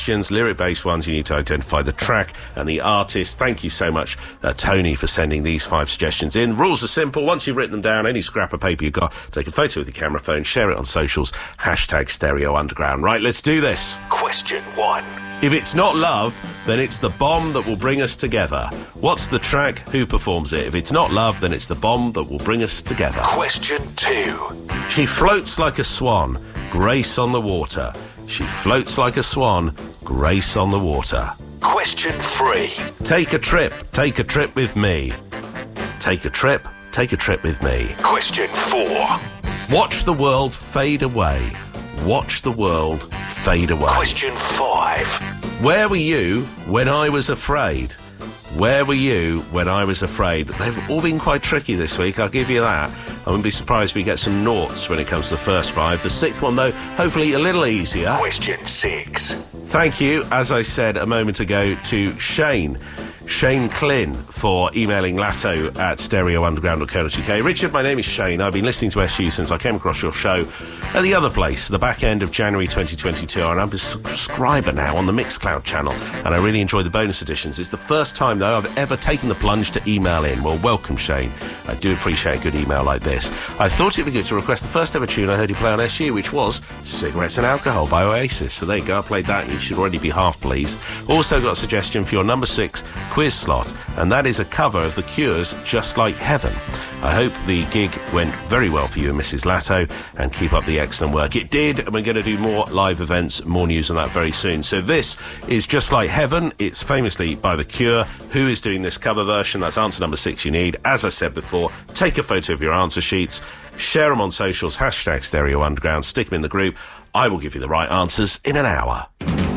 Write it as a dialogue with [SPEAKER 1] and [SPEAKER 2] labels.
[SPEAKER 1] lyric-based ones. You need to identify the track and the artist. Thank you so much, Tony, for sending these 5 suggestions in. Rules are simple. Once you've written them down, any scrap of paper you've got, take a photo with your camera phone, share it on socials, #Stereo Underground. Right, let's do this.
[SPEAKER 2] Question 1.
[SPEAKER 1] If it's not love, then it's the bomb that will bring us together. What's the track? Who performs it? If it's not love, then it's the bomb that will bring us together.
[SPEAKER 2] Question 2.
[SPEAKER 1] She floats like a swan, grace on the water. She floats like a swan, grace on the water.
[SPEAKER 2] Question 3.
[SPEAKER 1] Take a trip with me. Take a trip with me.
[SPEAKER 2] Question 4.
[SPEAKER 1] Watch the world fade away. Watch the world fade away.
[SPEAKER 2] Question 5.
[SPEAKER 1] Where were you when I was afraid? Where were you when I was afraid? They've all been quite tricky this week, I'll give you that. I wouldn't be surprised if we get some noughts when it comes to the first 5. The 6th one, though, hopefully a little easier.
[SPEAKER 2] Question 6.
[SPEAKER 1] Thank you, as I said a moment ago, to Shane Klin for emailing latto@stereounderground.co.uk. Richard, my name is Shane. I've been listening to SU since I came across your show at the other place, the back end of January 2022, and I'm a subscriber now on the Mixcloud channel, and I really enjoy the bonus editions. It's the first time, though, I've ever taken the plunge to email in. Well, welcome, Shane. I do appreciate a good email like this. I thought it'd be good to request the first ever tune I heard you play on SU, which was Cigarettes and Alcohol by Oasis. So there you go, I played that, and you should already be half pleased. Also got a suggestion for your number 6 quiz slot, and that is a cover of The Cure's Just Like Heaven. I hope the gig went very well for you and Mrs. Latto, and keep up the excellent work. It did, and we're going to do more live events, more news on that very soon. So this is Just Like Heaven. It's famously by The Cure. Who is doing this cover version? That's answer number 6 you need. As I said before, take a photo of your answer sheets, share them on socials, #Stereo Underground, stick them in the group. I will give you the right answers in an hour.